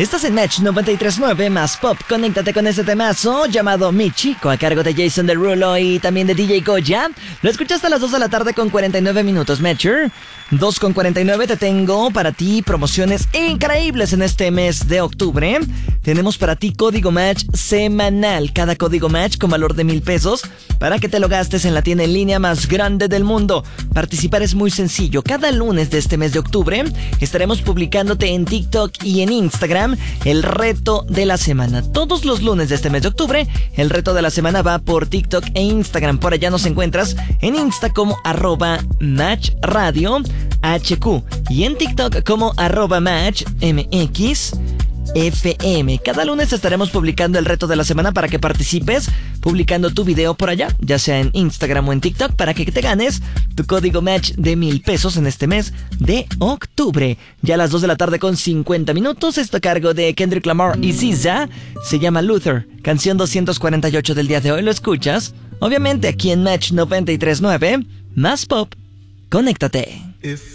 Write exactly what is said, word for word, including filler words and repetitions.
Estás en Match noventa y tres punto nueve más Pop. Conéctate con este temazo llamado Mi Chico, a cargo de Jason Derulo y también de D J Goya. Lo escuchaste a las dos de la tarde con cuarenta y nueve minutos, Matcher. dos con cuarenta y nueve. Te tengo para ti promociones increíbles en este mes de octubre. Tenemos para ti código Match semanal. Cada código Match con valor de mil pesos para que te lo gastes en la tienda en línea más grande del mundo. Participar es muy sencillo. Cada lunes de este mes de octubre estaremos publicándote en TikTok y en Instagram el reto de la semana. Todos los lunes de este mes de octubre, el reto de la semana va por TikTok e Instagram. Por allá nos encuentras en Insta como arroba Match Radio H Q y en TikTok como arroba Match M X F M. Cada lunes estaremos publicando el reto de la semana para que participes, publicando tu video por allá, ya sea en Instagram o en TikTok, para que te ganes tu código Match de mil pesos en este mes de octubre. Ya a las dos de la tarde con cincuenta minutos, esto a cargo de Kendrick Lamar y S Z A. Se llama Luther, canción doscientos cuarenta y ocho del día de hoy. Lo escuchas, obviamente, aquí en Match noventa y tres punto nueve, más Pop. Conéctate.